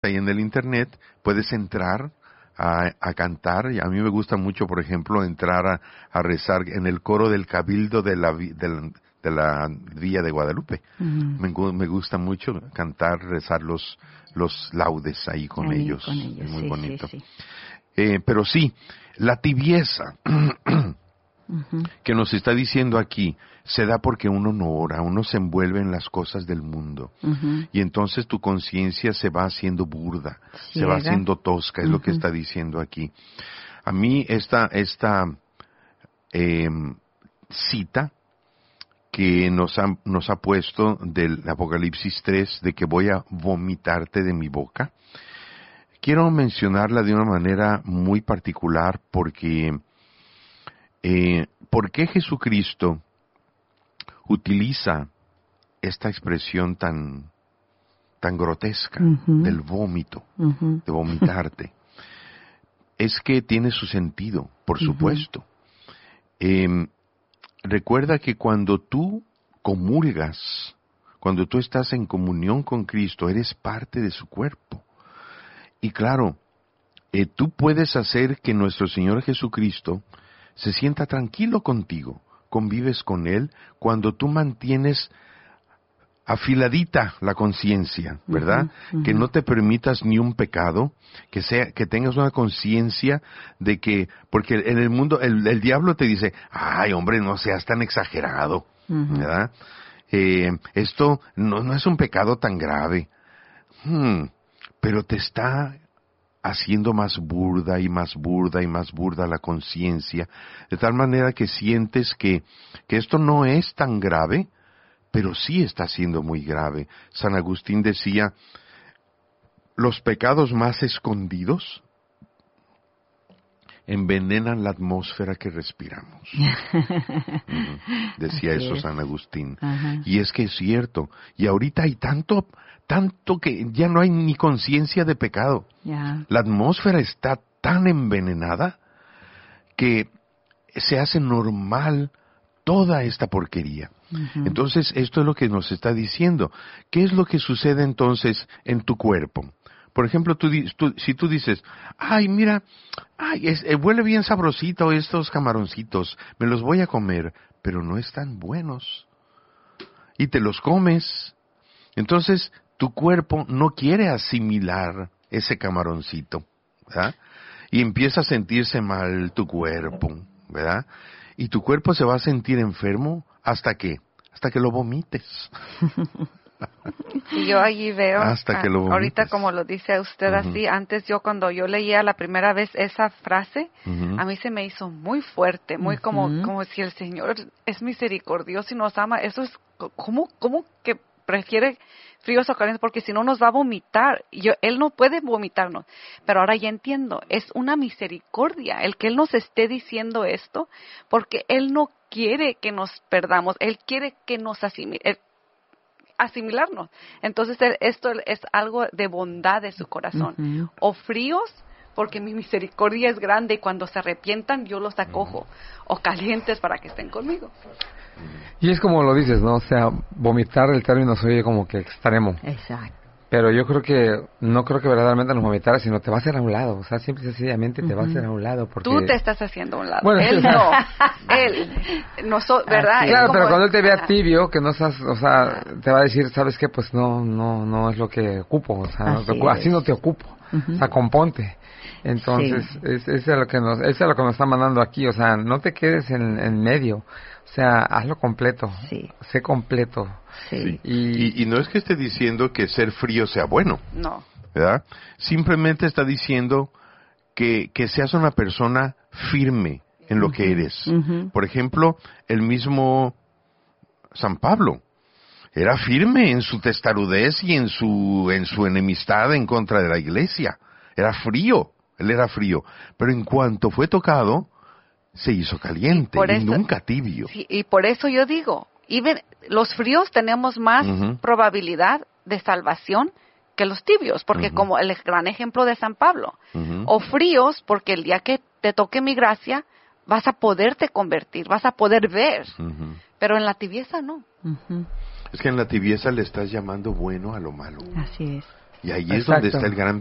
ahí en el internet, puedes entrar a cantar, y a mí me gusta mucho, por ejemplo, entrar a rezar en el coro del Cabildo de la Villa de Guadalupe. Me gusta mucho cantar, rezar los laudes ahí con ellos. Es muy bonito. Sí. Pero sí, la tibieza que nos está diciendo aquí se da porque uno no ora, uno se envuelve en las cosas del mundo, y entonces tu conciencia se va haciendo burda, se va haciendo tosca, es lo que está diciendo aquí. A mí esta cita que nos ha puesto del Apocalipsis 3, de que voy a vomitarte de mi boca, quiero mencionarla de una manera muy particular porque ¿por qué Jesucristo utiliza esta expresión tan grotesca del vómito, de vomitarte? Es que tiene su sentido, por supuesto. Recuerda que cuando tú comulgas, cuando tú estás en comunión con Cristo, eres parte de su cuerpo. Y claro, tú puedes hacer que nuestro Señor Jesucristo se sienta tranquilo contigo, convives con Él, cuando tú mantienes afiladita la conciencia, ¿verdad? Que no te permitas ni un pecado, que tengas una conciencia de que, porque en el mundo, el diablo te dice, ay hombre, no seas tan exagerado, ¿verdad? Esto no es un pecado tan grave, pero te está haciendo más burda y más burda y más burda la conciencia, de tal manera que sientes que esto no es tan grave, pero sí está siendo muy grave. San Agustín decía, los pecados más escondidos envenenan la atmósfera que respiramos. Decía eso San Agustín. Y es que es cierto. Y ahorita hay tanto que ya no hay ni conciencia de pecado. La atmósfera está tan envenenada que se hace normal toda esta porquería. Entonces, esto es lo que nos está diciendo. ¿Qué es lo que sucede entonces en tu cuerpo? Por ejemplo, si tú dices, ay, mira, huele bien sabrosito estos camaroncitos, me los voy a comer, pero no están buenos. Y te los comes. Entonces, tu cuerpo no quiere asimilar ese camaroncito, ¿verdad? Y empieza a sentirse mal tu cuerpo, ¿verdad? Y tu cuerpo se va a sentir enfermo hasta que lo vomites. Y yo allí veo, hasta que lo vomites. Ahorita como lo dice usted así, antes cuando yo leía la primera vez esa frase, a mí se me hizo muy fuerte, muy como si el Señor es misericordioso y nos ama. Eso es, ¿cómo que prefiere fríos o calientes? Porque si no nos va a vomitar. Él no puede vomitarnos. Pero ahora ya entiendo, es una misericordia el que Él nos esté diciendo esto, porque Él no quiere que nos perdamos, Él quiere que nos asimilarnos. Entonces esto es algo de bondad de su corazón. O fríos, porque mi misericordia es grande y cuando se arrepientan yo los acojo. O calientes para que estén conmigo. Y es como lo dices, ¿no? O sea, vomitar, el término se oye como que extremo. Exacto. Pero yo no creo que verdaderamente nos vomitara, sino te va a hacer a un lado. O sea, simple y sencillamente te va a hacer a un lado. Porque... Tú te estás haciendo a un lado. Bueno, él no. Él. ¿Verdad? Claro, pero cuando él te vea tibio, que no estás, o sea, te va a decir, ¿sabes qué? Pues no es lo que ocupo. O sea, así no te ocupo. O sea, componte. Entonces, eso es lo que nos está mandando aquí. O sea, no te quedes en medio. O sea, hazlo completo. Sé completo. Sí. Y no es que esté diciendo que ser frío sea bueno. No. ¿Verdad? Simplemente está diciendo que seas una persona firme en lo que eres. Por ejemplo, el mismo San Pablo era firme en su testarudez y en su enemistad en contra de la iglesia. Era frío. Él era frío. Pero en cuanto fue tocado, se hizo caliente y nunca tibio. Sí, y por eso yo digo, los fríos tenemos más probabilidad de salvación que los tibios, porque como el gran ejemplo de San Pablo. O fríos, porque el día que te toque mi gracia, vas a poderte convertir, vas a poder ver. Pero en la tibieza no. Es que en la tibieza le estás llamando bueno a lo malo. Así es. Y ahí es donde está el gran